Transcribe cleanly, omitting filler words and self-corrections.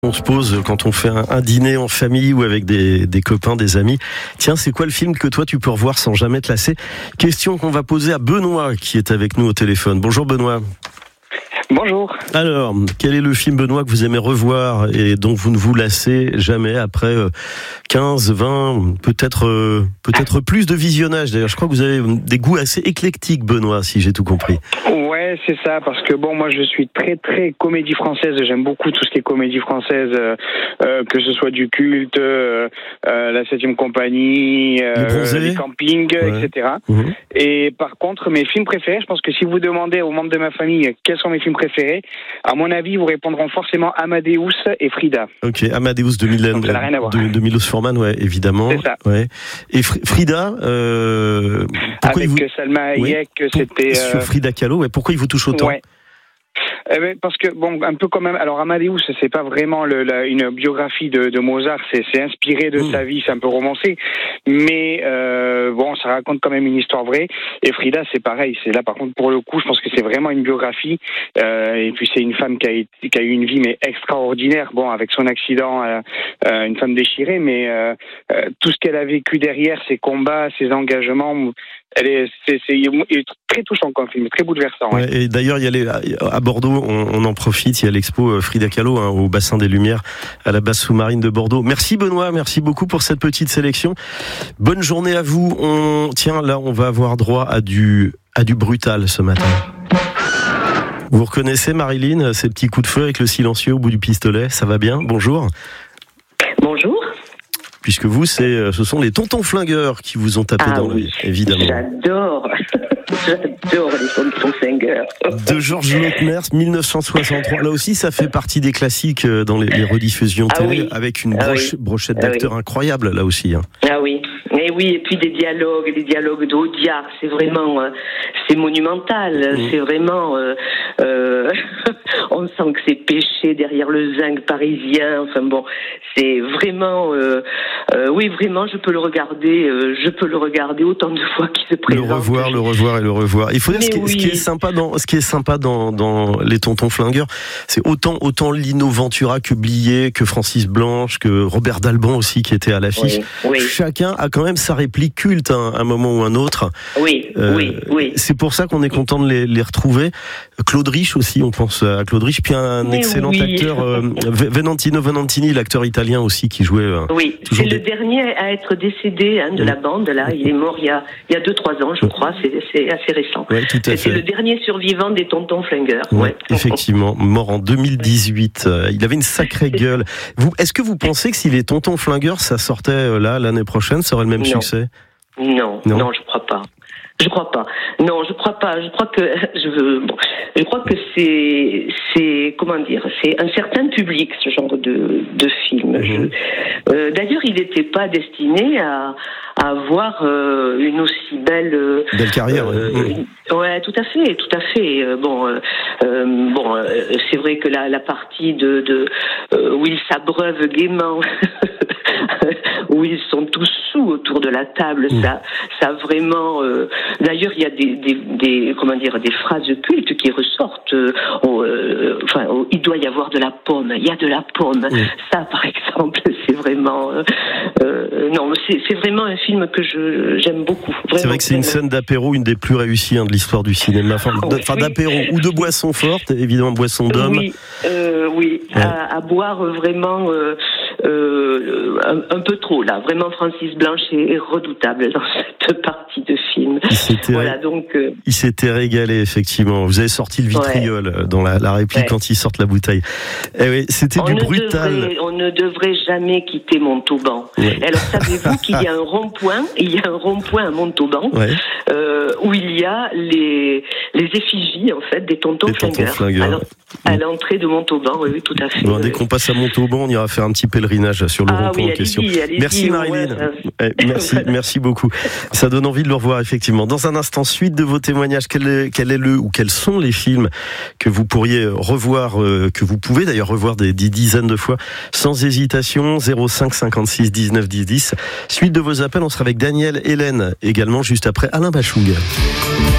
On se pose quand on fait un dîner en famille ou avec des copains, des amis. Tiens, c'est quoi le film que toi tu peux revoir sans jamais te lasser? Question qu'on va poser à Benoît qui est avec nous au téléphone. Bonjour Benoît. Bonjour. Alors, quel est le film, Benoît, que vous aimez revoir et dont vous ne vous lassez jamais après 15, 20, peut-être plus de visionnage? D'ailleurs, je crois que vous avez des goûts assez éclectiques, Benoît, si j'ai tout compris. Ouais, c'est ça, parce que moi je suis très très comédie française, j'aime beaucoup tout ce qui est comédie française, que ce soit du culte, la 7e compagnie, les campings, ouais. Etc. Mmh. Et par contre, mes films préférés, je pense que si vous demandez aux membres de ma famille quels sont mes films préférés, à mon avis, ils vous répondront forcément Amadeus et Frida. Ok, Amadeus de Milos Forman, ouais, évidemment. C'est ça. Ouais. Et Frida, avec Salma Hayek, c'était... Sur Frida Kahlo, ouais. Pourquoi il vous touche autant? Ouais. Parce que un peu quand même. Alors Amadeus, c'est pas vraiment une biographie de Mozart. C'est inspiré de sa vie, c'est un peu romancé, mais ça raconte quand même une histoire vraie. Et Frida, c'est pareil. C'est là, par contre, pour le coup, je pense que c'est vraiment une biographie. Et puis c'est une femme qui a eu une vie mais extraordinaire. Avec son accident, une femme déchirée, mais tout ce qu'elle a vécu derrière, ses combats, ses engagements. C'est très touchant comme film, très bouleversant. Ouais. Et d'ailleurs, à Bordeaux, on en profite, il y a l'expo Frida Kahlo au Bassin des Lumières, à la base sous-marine de Bordeaux. Merci Benoît, merci beaucoup pour cette petite sélection. Bonne journée à vous. On va avoir droit à du brutal ce matin. Vous reconnaissez Marilyn, ces petits coups de feu avec le silencieux au bout du pistolet, ça va bien? Bonjour. Bonjour. Puisque vous, ce sont les tontons flingueurs qui vous ont tapé dans l'œil, évidemment. J'adore les tontons flingueurs. De Georges Lautner, 1963. Là aussi, ça fait partie des classiques dans les rediffusions télé, avec une brochette d'acteurs incroyable, là aussi. Ah oui. Et puis des dialogues d'Audiard, c'est vraiment, c'est monumental, c'est vraiment, on sent que c'est péché derrière le zinc parisien, c'est vraiment, vraiment, je peux le regarder autant de fois qu'il se présente. Le revoir. Il faut dire ce qui est sympa dans les tontons flingueurs, c'est autant Lino Ventura que Blier, que Francis Blanche, que Robert Dalban aussi qui était à l'affiche. Oui. Chacun a quand même sa réplique culte, un moment ou un autre. Oui. C'est pour ça qu'on est content de les retrouver. Claude Rich aussi, on pense à Claude Rich, puis un excellent acteur, Venantino Venantini, l'acteur italien aussi qui jouait. C'est le dernier à être décédé de la bande. Là, il est mort il y a 2-3 ans, je crois. C'est assez récent. Oui, tout à fait. C'est le dernier survivant des tontons flingueurs. Ouais, effectivement, mort en 2018. Il avait une sacrée gueule. Est-ce que vous pensez que si les tontons flingueurs ça sortait l'année prochaine, ça aurait le même succès? Non, je crois pas. Non, je crois pas. Je crois que c'est comment dire, c'est un certain public, ce genre de film. D'ailleurs, il n'était pas destiné à avoir une aussi belle carrière. Ouais, tout à fait. C'est vrai que la partie où ils s'abreuvent gaiement, où ils sont tous sous autour de la table, ça vraiment. D'ailleurs, il y a des phrases cultes qui ressortent. Il doit y avoir de la pomme. Il y a de la pomme. Ça, par exemple, c'est vraiment. C'est vraiment un film que j'aime beaucoup. Vraiment, c'est vrai que c'est une scène d'apéro, une des plus réussies de l'histoire du cinéma. D'apéro ou de boissons fortes, évidemment, boissons d'hommes. À boire vraiment un peu trop là. Vraiment, Francis Blanche est redoutable dans cette partie de film. Il s'était régalé, effectivement. Vous avez sorti le vitriol dans la réplique quand ils sortent la bouteille. C'était du brutal. On ne devrait jamais quitter Montauban. Alors, savez-vous qu'il y a un rond-point à Montauban où il y a les effigies en fait des tontons flingueurs. À l'entrée de Montauban, oui, tout à fait. Dès qu'on passe à Montauban, on ira faire un petit pèlerinage sur le rond-point en question. Merci Marilyn. Merci beaucoup. Ça donne envie de le revoir effectivement. Dans un instant, suite de vos témoignages, quels sont les films que vous pourriez revoir, que vous pouvez d'ailleurs revoir des dizaines de fois, sans hésitation. 05 56 19 10 10. Suite de vos appels, on sera avec Daniel Hélène également juste après Alain Bachung.